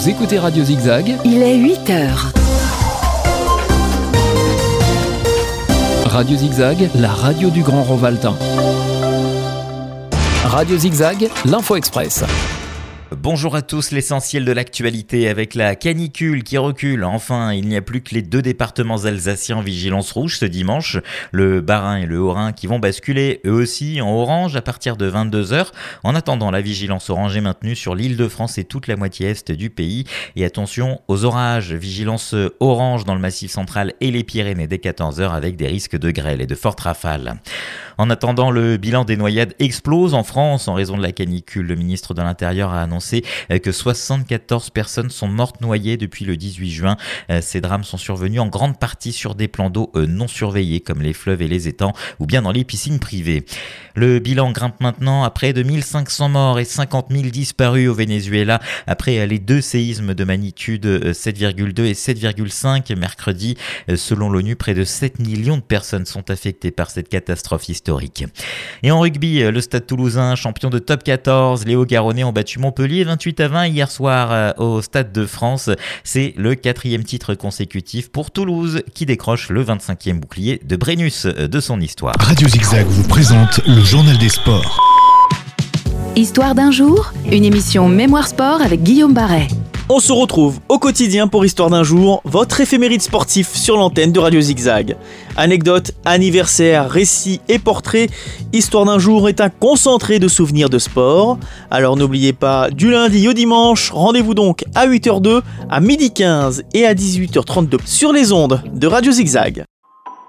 Vous écoutez Radio Zigzag. Il est 8h. Radio Zigzag, la radio du Grand Rovaltain. Radio Zigzag, l'Info Express. Bonjour à tous, l'essentiel de l'actualité avec la canicule qui recule. Enfin, il n'y a plus que les deux départements alsaciens en vigilance rouge ce dimanche, le Bas-Rhin et le Haut-Rhin qui vont basculer eux aussi en orange à partir de 22h. En attendant, la vigilance orange est maintenue sur l'Île-de-France et toute la moitié est du pays. Et attention aux orages, vigilance orange dans le Massif central et les Pyrénées dès 14h avec des risques de grêle et de fortes rafales. En attendant, le bilan des noyades explose en France en raison de la canicule. Le ministre de l'Intérieur a annoncé que 74 personnes sont mortes noyées depuis le 18 juin. Ces drames sont survenus en grande partie sur des plans d'eau non surveillés comme les fleuves et les étangs ou bien dans les piscines privées. Le bilan grimpe maintenant à près de 1500 morts et 50 000 disparus au Venezuela après les deux séismes de magnitude 7,2 et 7,5 mercredi. Selon l'ONU, près de 7 millions de personnes sont affectées par cette catastrophe historique. Et en rugby, le Stade Toulousain, champion de top 14, les Hauts-Garonnais ont battu Montpellier 28-20 hier soir au Stade de France. C'est le 4e titre consécutif pour Toulouse qui décroche le 25e bouclier de Brennus de son histoire. Radio Zigzag vous présente le journal des sports. Histoire d'un jour, une émission Mémoire Sport avec Guillaume Barret. On se retrouve au quotidien pour Histoire d'un jour, votre éphéméride sportif sur l'antenne de Radio Zigzag. Anecdotes, anniversaires, récits et portraits, Histoire d'un jour est un concentré de souvenirs de sport. Alors n'oubliez pas, du lundi au dimanche, rendez-vous donc à 8h02, à 12h15 et à 18h32 sur les ondes de Radio Zigzag.